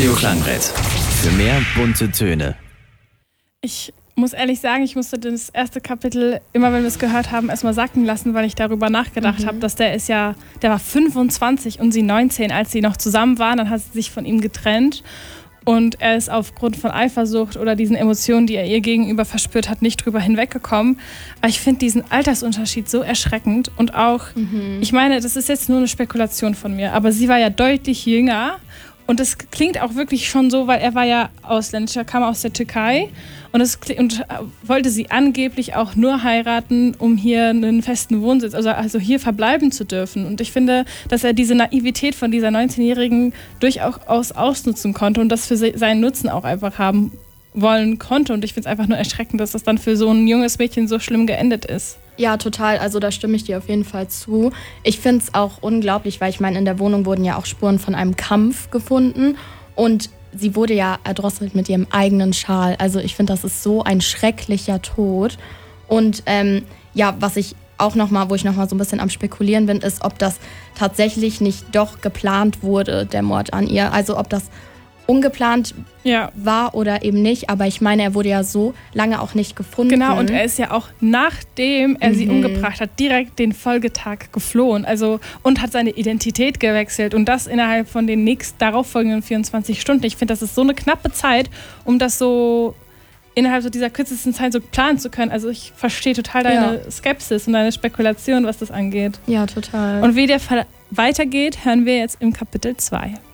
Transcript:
Radio Klangbrett. Für mehr bunte Töne. Ich muss ehrlich sagen, ich musste das erste Kapitel, immer wenn wir es gehört haben, erstmal sacken lassen, weil ich darüber nachgedacht habe, dass der war 25 und sie 19, als sie noch zusammen waren. Dann hat sie sich von ihm getrennt. Und er ist aufgrund von Eifersucht oder diesen Emotionen, die er ihr gegenüber verspürt hat, nicht drüber hinweggekommen. Aber ich finde diesen Altersunterschied so erschreckend. Und auch, ich meine, das ist jetzt nur eine Spekulation von mir, aber sie war ja deutlich jünger. Und das klingt auch wirklich schon so, weil er war ja ausländischer, kam aus der Türkei und wollte sie angeblich auch nur heiraten, um hier einen festen Wohnsitz, also hier verbleiben zu dürfen. Und ich finde, dass er diese Naivität von dieser 19-Jährigen durchaus ausnutzen konnte und das für seinen Nutzen auch einfach haben wollen konnte. Und ich finde es einfach nur erschreckend, dass das dann für so ein junges Mädchen so schlimm geendet ist. Ja, total. Also da stimme ich dir auf jeden Fall zu. Ich finde es auch unglaublich, weil ich meine, in der Wohnung wurden ja auch Spuren von einem Kampf gefunden und sie wurde ja erdrosselt mit ihrem eigenen Schal. Also ich finde, das ist so ein schrecklicher Tod. Und was ich auch nochmal, wo ich nochmal so ein bisschen am Spekulieren bin, ist, ob das tatsächlich nicht doch geplant wurde, der Mord an ihr. Also ob das ungeplant war oder eben nicht. Aber ich meine, er wurde ja so lange auch nicht gefunden. Genau, und er ist ja auch, nachdem er sie umgebracht hat, direkt den Folgetag geflohen. Also, und hat seine Identität gewechselt. Und das innerhalb von den darauffolgenden 24 Stunden. Ich finde, das ist so eine knappe Zeit, um das so innerhalb so dieser kürzesten Zeit so planen zu können. Also ich verstehe total deine Skepsis und deine Spekulation, was das angeht. Ja, total. Und wie der Fall weitergeht, hören wir jetzt im Kapitel 2.